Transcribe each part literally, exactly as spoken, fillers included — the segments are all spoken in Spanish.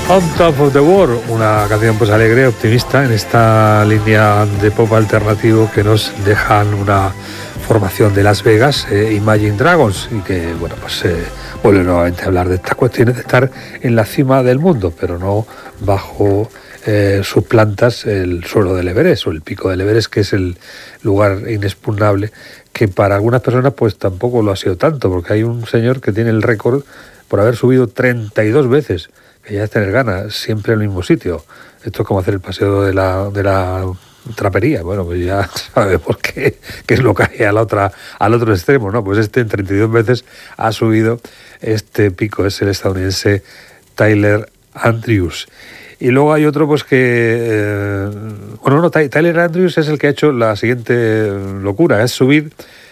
On Top of the World, una canción pues alegre, optimista en esta línea de pop alternativo que nos dejan una formación de Las Vegas, eh, Imagine Dragons, y que bueno pues eh, vuelve nuevamente a hablar de estas cuestiones de estar en la cima del mundo, pero no bajo eh, sus plantas el suelo del Everest o el pico del Everest, que es el lugar inexpugnable, que para algunas personas pues tampoco lo ha sido tanto, porque hay un señor que tiene el récord por haber subido treinta y dos veces, que ya es tener ganas, siempre en el mismo sitio. Esto es como hacer el paseo de la, de la trapería. Bueno, pues ya sabemos qué, qué es lo que hay a la otra, al otro extremo, ¿no? Pues este en treinta y dos veces ha subido este pico, es el estadounidense Tyler Andrews. Y luego hay otro pues que... Eh, bueno, no, Tyler Andrews es el que ha hecho la siguiente locura, es subir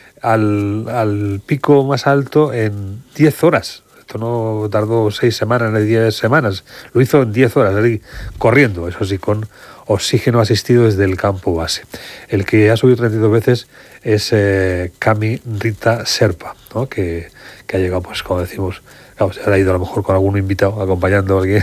al, al pico más alto en diez horas. Esto no tardó seis semanas ni diez semanas, lo hizo en diez horas, ahí, corriendo, eso sí, con oxígeno asistido desde el campo base. El que ha subido treinta y dos veces es eh, Kami Rita Sherpa, ¿no? que, que ha llegado, pues como decimos, claro, se habrá ido a lo mejor con algún invitado, acompañando a alguien,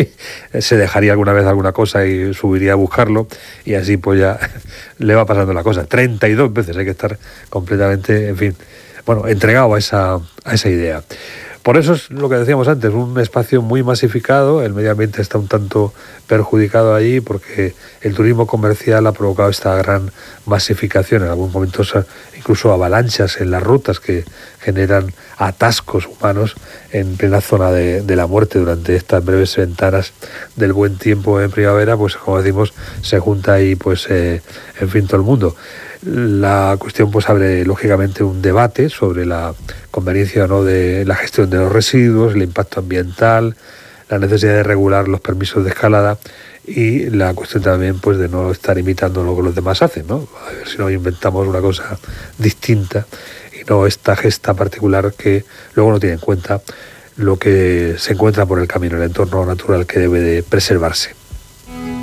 se dejaría alguna vez alguna cosa y subiría a buscarlo, y así pues ya le va pasando la cosa. treinta y dos veces, hay que estar completamente, en fin, bueno, entregado a esa, a esa idea. Por eso es lo que decíamos antes, un espacio muy masificado, el medio ambiente está un tanto perjudicado allí porque el turismo comercial ha provocado esta gran masificación, en algunos momentos incluso avalanchas en las rutas que generan atascos humanos en plena zona de, de la muerte durante estas breves ventanas del buen tiempo en primavera, pues como decimos, se junta ahí pues eh, en fin todo el mundo. La cuestión pues abre lógicamente un debate sobre la conveniencia o no de la gestión de los residuos, el impacto ambiental, la necesidad de regular los permisos de escalada y la cuestión también pues de no estar imitando lo que los demás hacen, ¿no? A ver si no inventamos una cosa distinta y no esta gesta particular que luego no tiene en cuenta lo que se encuentra por el camino, el entorno natural que debe de preservarse.